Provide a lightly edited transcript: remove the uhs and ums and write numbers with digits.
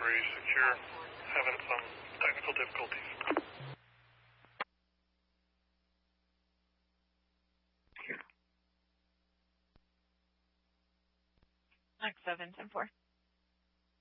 primary secure, having some technical difficulties. X7, 10-4.